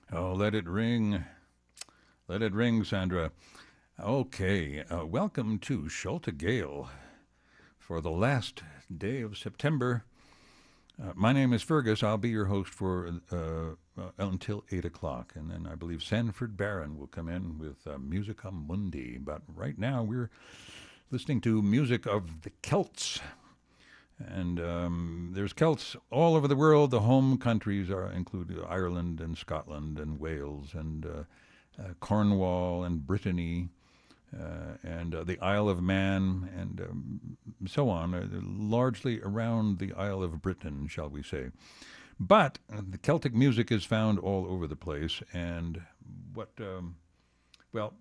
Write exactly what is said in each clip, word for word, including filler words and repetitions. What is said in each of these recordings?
Oh, let it ring. Let it ring, Sandra. Okay, uh, welcome to Schulte Gale for the last day of September. Uh, my name is Fergus. I'll be your host for uh, uh, until eight o'clock. And then I believe Sanford Barron will come in with uh, Musica Mundi. But right now we're listening to music of the Celts. And um, there's Celts all over the world. The home countries are include Ireland and Scotland and Wales and uh, uh, Cornwall and Brittany uh, and uh, the Isle of Man and um, so on, uh, largely around the Isle of Britain, shall we say. But uh, the Celtic music is found all over the place. And what, um, well,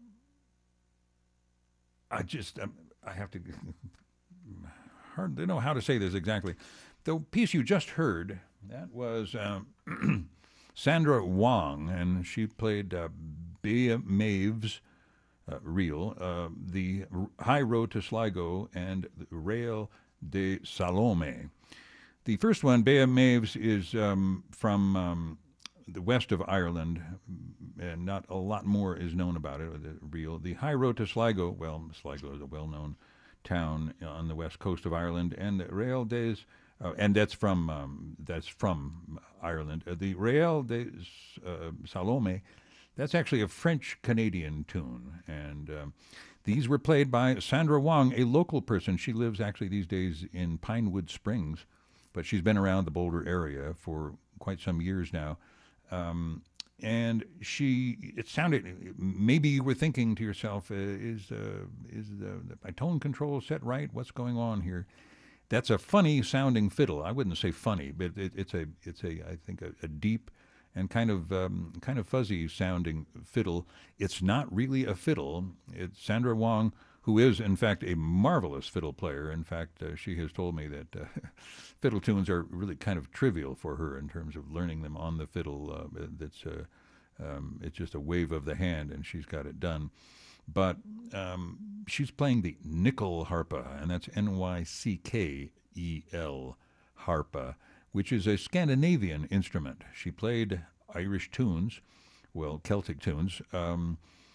I just, um, I have to hardly know how to say this exactly. The piece you just heard, that was um, Sandra Wong, and she played uh, Bea Maves uh, Reel, uh, the High Road to Sligo, and the Rail de Salome. The first one, Bea Maves, is um, from um, the west of Ireland, and not a lot more is known about it, the Reel. The High Road to Sligo, well, Sligo is a well-known town on the west coast of Ireland, and the Rail des, uh, and that's from um, that's from Ireland. Uh, the Rail des uh, Salome, that's actually a French Canadian tune, and um, these were played by Sandra Wong, a local person. She lives actually these days in Pinewood Springs, but she's been around the Boulder area for quite some years now. Um, and she, it sounded, maybe you were thinking to yourself, uh, is uh, is the, the, my tone control set right? What's going on here? That's a funny sounding fiddle. I wouldn't say funny, but it, it's a it's a I think a, a deep and kind of um, kind of fuzzy sounding fiddle. It's not really a fiddle. It's Sandra Wong, who is in fact a marvelous fiddle player. In fact, uh, she has told me that uh, fiddle tunes are really kind of trivial for her in terms of learning them on the fiddle. Uh, that's uh, um, it's just a wave of the hand, and she's got it done. But um, she's playing the nickel harpa, and that's N Y C K E L harpa, which is a Scandinavian instrument. She played Irish tunes, well, Celtic tunes, um,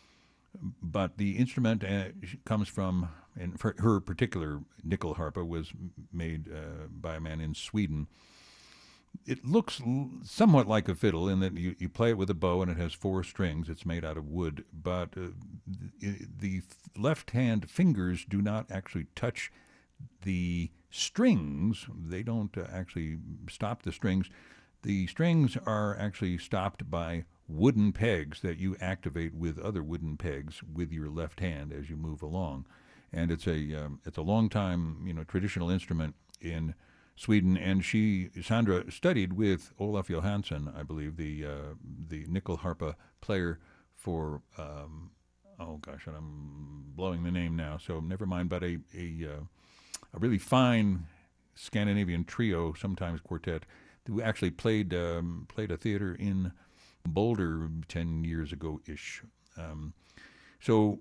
but the instrument uh, comes from, and her particular nickel harpa was made uh, by a man in Sweden. It looks l- somewhat like a fiddle in that you, you play it with a bow and it has four strings. It's made out of wood, but uh, the, the left hand fingers do not actually touch the strings. They don't uh, actually stop the strings. The strings are actually stopped by wooden pegs that you activate with other wooden pegs with your left hand as you move along. And it's a um, it's a long time you know traditional instrument in Sweden. And she Sandra studied with Olaf Johansson, I believe, the uh, the nickel harpa player for. Um, oh gosh, I'm blowing the name now, so never mind. But a a, uh, a really fine Scandinavian trio, sometimes quartet, who actually played um, played a theater in Boulder ten years ago ish. Um, so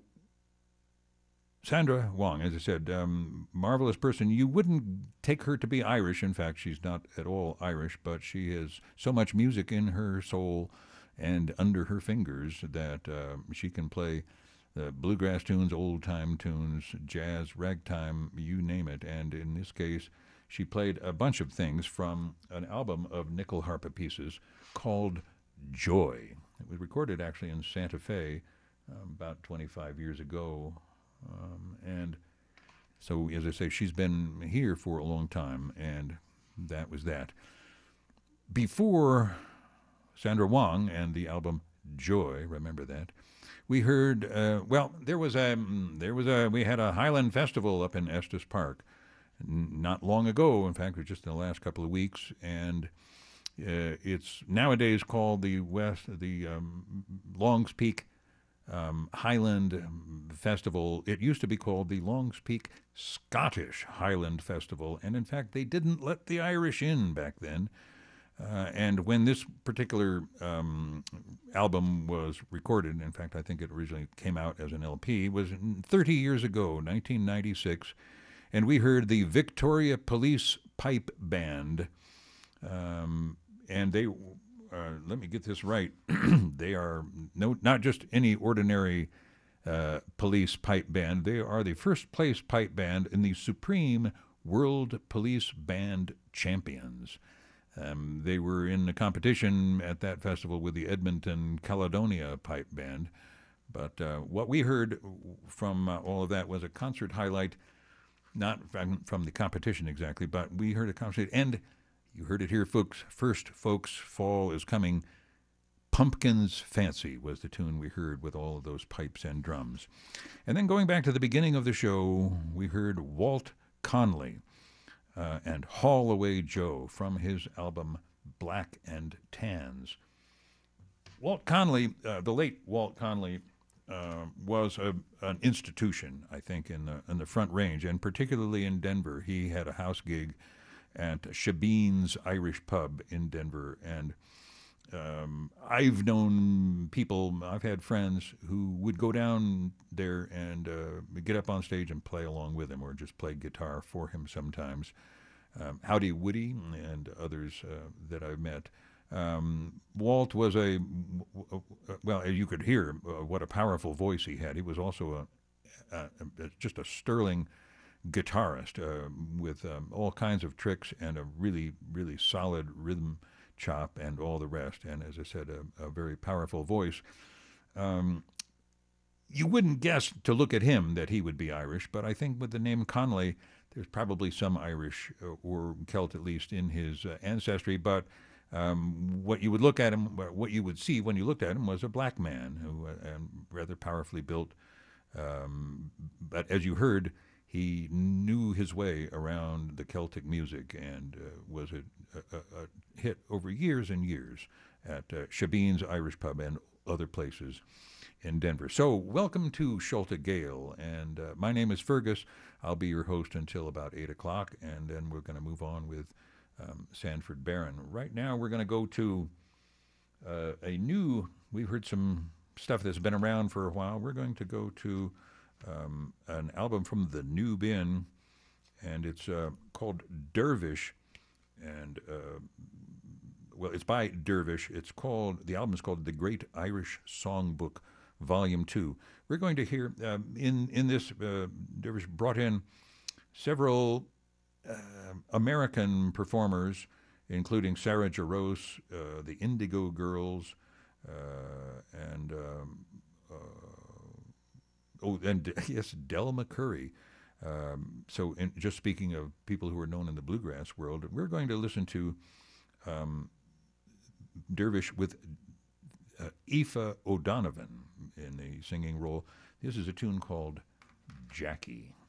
Sandra Wong, as I said, um, marvelous person. You wouldn't take her to be Irish. In fact, she's not at all Irish, but she has so much music in her soul and under her fingers that uh, she can play the bluegrass tunes, old time tunes, jazz, ragtime, you name it. And in this case, she played a bunch of things from an album of nickel harpa pieces called Joy. It was recorded actually in Santa Fe um, about twenty-five years ago. Um, and so, as I say, she's been here for a long time, and that was that. Before Sandra Wong and the album Joy, remember that, we heard, uh, well, there was a, there was a, we had a Highland Festival up in Estes Park not long ago, in fact, it was just in the last couple of weeks, and uh, it's nowadays called the West, the um, Longs Peak um, Highland Festival. It used to be called the Longs Peak Scottish Highland Festival, and in fact, they didn't let the Irish in back then. Uh, and when this particular um, album was recorded, in fact, I think it originally came out as an L P, was thirty years ago, nineteen ninety-six, and we heard the Victoria Police Pipe Band, um, and they uh, let me get this right. They are no, not just any ordinary uh, police pipe band. They are the first place pipe band in the Supreme World Police Band Champions. Um, they were in the competition at that festival with the Edmonton Caledonia Pipe Band. But uh, what we heard from uh, all of that was a concert highlight, not from, from the competition exactly, but we heard a concert. And you heard it here, folks. First, folks, fall is coming. Pumpkin's Fancy was the tune we heard with all of those pipes and drums. And then going back to the beginning of the show, we heard Walt Conley uh, and Haul Away Joe from his album Black and Tans. Walt Conley, uh, the late Walt Conley, uh, was a, an institution, I think, in the, in the Front Range, and particularly in Denver. He had a house gig at Shabeens Irish Pub in Denver, and um, I've known people, I've had friends who would go down there and uh, get up on stage and play along with him, or just play guitar for him sometimes. Um, Howdy Woody and others uh, that I've met. Um, Walt was a, well, as you could hear, uh, what a powerful voice he had. He was also a, a, a just a sterling guitarist uh, with um, all kinds of tricks and a really, really solid rhythm chop and all the rest. And as I said, a, a very powerful voice. Um, you wouldn't guess to look at him that he would be Irish, but I think with the name Conley, there's probably some Irish uh, or Celt at least in his uh, ancestry. But um, what you would look at him, what you would see when you looked at him was a black man who uh, and rather powerfully built. Um, but as you heard, he knew his way around the Celtic music and uh, was a, a, a hit over years and years at uh, Shabeens Irish Pub and other places in Denver. So welcome to Schulte Gale, and uh, my name is Fergus. I'll be your host until about eight o'clock, and then we're going to move on with um, Sanford Barron. Right now we're going to go to uh, a new, we've heard some stuff that's been around for a while. We're going to go to Um, an album from the New Bin, and it's uh, called Dervish, and uh, well, it's by Dervish. It's called, the album is called The Great Irish Songbook, Volume Two. We're going to hear uh, in in this. Uh, Dervish brought in several uh, American performers, including Sarah Jarosz, uh, the Indigo Girls, uh, and. Um, uh, Oh, and yes, Del McCurry. Um, so, in, just speaking of people who are known in the bluegrass world, we're going to listen to um, Dervish with uh, Aoife O'Donovan in the singing role. This is a tune called Jackie.